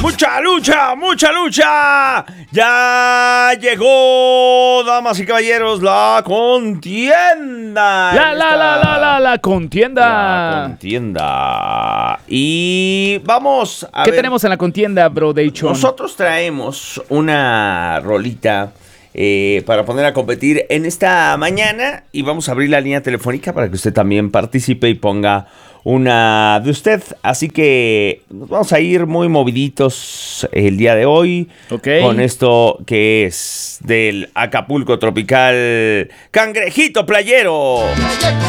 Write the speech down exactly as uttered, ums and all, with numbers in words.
Mucha lucha, mucha lucha. Ya llegó, damas y caballeros, la contienda. La, la, la, la, la, la contienda. La contienda. Y vamos a ¿Qué ver. tenemos en la contienda, bro Daychon? Nosotros traemos una rolita eh, para poner a competir en esta mañana y vamos a abrir la línea telefónica para que usted también participe y ponga una de usted. Así que nos vamos a ir muy moviditos el día de hoy Ok. con esto que es del Acapulco Tropical Cangrejito Playero.